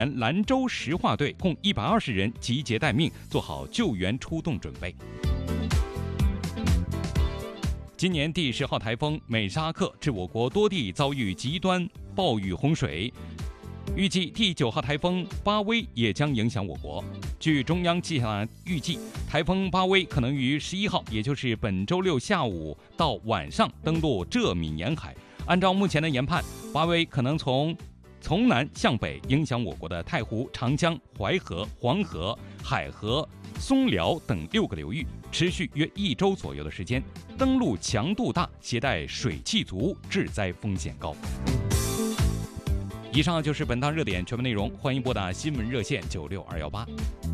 兰州石化队共120人集结待命，做好救援出动准备。今年第10号台风美沙克致我国多地遭遇极端暴雨洪水，预计第9号台风巴威也将影响我国。据中央气象台预计，台风巴威可能于11号，也就是本周六下午到晚上登陆浙闽沿海。按照目前的研判，巴威可能从南向北影响我国的太湖、长江、淮河、黄河、海河、松辽等6个流域，持续约1周左右的时间，登陆强度大，携带水汽足，致灾风险高。以上就是本档热点全部内容，欢迎拨打新闻热线96218。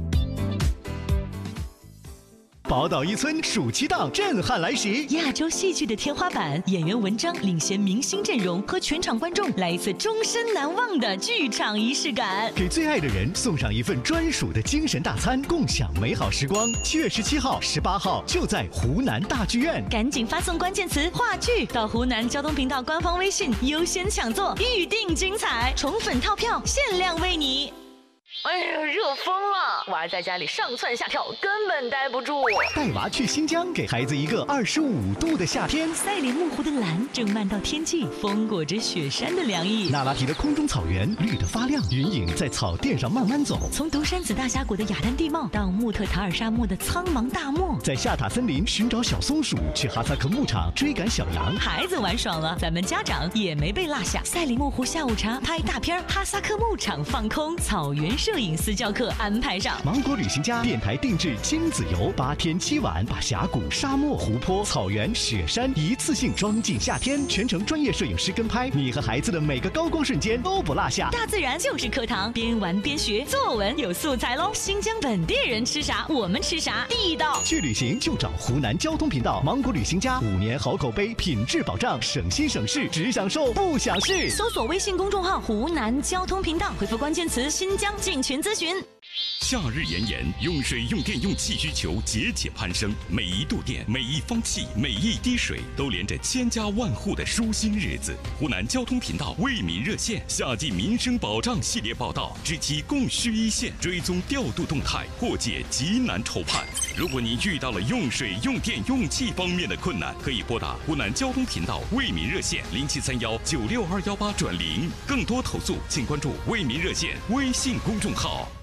宝岛一村暑期档震撼来袭， 亚洲戏剧的天花板，演员文章领衔明星阵容，和全场观众来一次终身难忘的剧场仪式感。 给最爱的人送上一份专属的精神大餐，共享美好时光。7月17号、18号就在湖南大剧院， 赶紧发送关键词“话剧”到湖南交通频道官方微信，优先抢座，预定精彩，宠粉套票限量为你。哎呀，热疯了！娃在家里上蹿下跳，根本待不住。 带娃去新疆，给孩子一个25度的夏天。 赛里木湖的蓝正漫到天际，风裹着雪山的凉意。 那拉提的空中草原绿得发亮，云影在草甸上慢慢走。 从独山子大峡谷的雅丹地貌到穆特塔尔沙漠的苍茫大漠， 在夏塔森林寻找小松鼠，去哈萨克牧场追赶小羊。 孩子玩爽了，咱们家长也没被落下。赛里木湖下午茶拍大片，哈萨克牧场放空，草原摄影私教课安排上。 芒果旅行家电台定制亲子游，8天7晚，把峡谷、沙漠、湖泊、草原、雪山一次性装进夏天，全程专业摄影师跟拍，你和孩子的每个高光瞬间都不落下。 大自然就是课堂，边玩边学，作文有素材喽。新疆本地人吃啥，我们吃啥，地道。 去旅行就找湖南交通频道，芒果旅行家5年好口碑，品质保障，省心省事，只享受不享事。 搜索微信公众号湖南交通频道，回复关键词新疆进群咨询。 夏日炎炎，用水、用电、用气需求节节攀升，每一度电、每一方气、每一滴水，都连着千家万户的舒心日子。湖南交通频道为民热线夏季民生保障系列报道，知其供需一线，追踪调度动态，破解急难愁盼。如果您遇到了用水、用电、用气方面的困难，可以拨打湖南交通频道为民热线0731962218转0。更多投诉，请关注为民热线微信公众号。